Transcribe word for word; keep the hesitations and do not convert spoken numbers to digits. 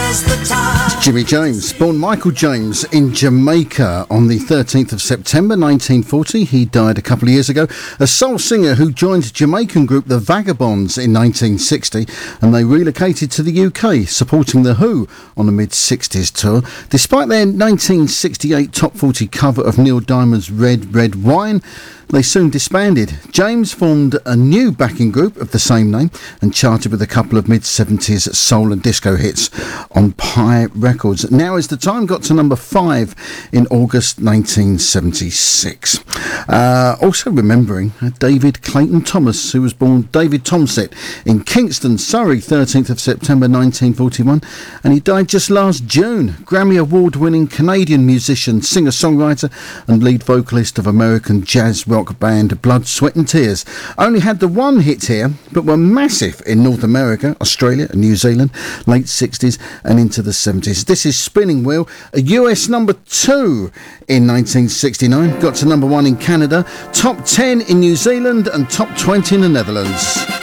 now's the time. Jimmy James, born Michael James in Jamaica on the thirteenth of September nineteen forty. He died a couple of years ago. A soul singer who joined Jamaican group The Vagabonds in nineteen sixty, and they relocated to the U K, supporting The Who on the mid-sixties tour. Despite their nineteen sixty-eight top forty cover of Neil Diamond's Red, Red Wine, they soon disbanded. James formed a new backing group of the same name and charted with a couple of mid-seventies soul and disco hits on Pie Records. Now Is the Time got to number five in August nineteen seventy-six. Uh, also remembering David Clayton Thomas, who was born David Tomset in Kingston, Surrey, thirteenth of September nineteen forty-one, and he died just last June. Grammy Award-winning Canadian musician, singer-songwriter and lead vocalist of American jazz rock band Blood, Sweat and Tears. Only had the one hit here, but were massive in North America, Australia and New Zealand, late sixties and into the seventies. This is Spinning Wheel, a U S number two in nineteen sixty-nine, got to number one in Canada, top ten in New Zealand and top twenty in the Netherlands.